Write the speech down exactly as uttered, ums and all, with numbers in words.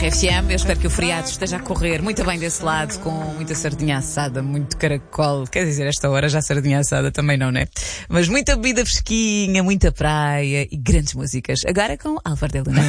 R F M. Eu espero que o feriado esteja a correr muito bem desse lado, com muita sardinha assada, muito caracol. Quer dizer, esta hora já sardinha assada também não, né? Mas muita bebida fresquinha, muita praia e grandes músicas. Agora com Álvaro de Luna.